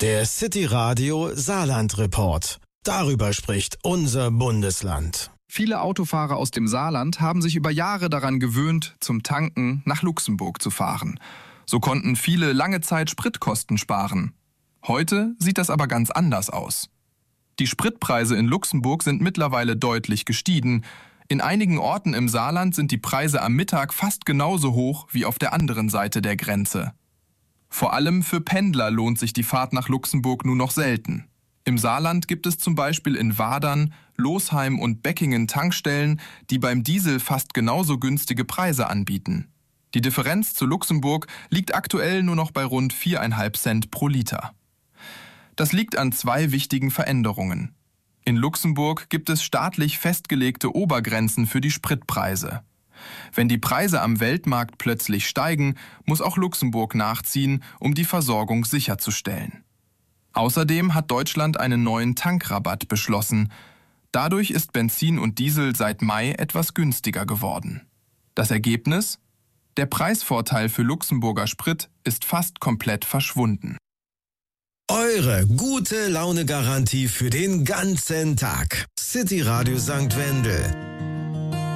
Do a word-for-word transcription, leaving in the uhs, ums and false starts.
Der City Radio Saarland Report. Darüber spricht unser Bundesland. Viele Autofahrer aus dem Saarland haben sich über Jahre daran gewöhnt, zum Tanken nach Luxemburg zu fahren. So konnten viele lange Zeit Spritkosten sparen. Heute sieht das aber ganz anders aus. Die Spritpreise in Luxemburg sind mittlerweile deutlich gestiegen. In einigen Orten im Saarland sind die Preise am Mittag fast genauso hoch wie auf der anderen Seite der Grenze. Vor allem für Pendler lohnt sich die Fahrt nach Luxemburg nur noch selten. Im Saarland gibt es zum Beispiel in Wadern, Losheim und Beckingen Tankstellen, die beim Diesel fast genauso günstige Preise anbieten. Die Differenz zu Luxemburg liegt aktuell nur noch bei rund viereinhalb Cent pro Liter. Das liegt an zwei wichtigen Veränderungen. In Luxemburg gibt es staatlich festgelegte Obergrenzen für die Spritpreise. Wenn die Preise am Weltmarkt plötzlich steigen, muss auch Luxemburg nachziehen, um die Versorgung sicherzustellen. Außerdem hat Deutschland einen neuen Tankrabatt beschlossen. Dadurch ist Benzin und Diesel seit Mai etwas günstiger geworden. Das Ergebnis? Der Preisvorteil für Luxemburger Sprit ist fast komplett verschwunden. Eure gute Laune-Garantie für den ganzen Tag. City Radio Sankt Wendel.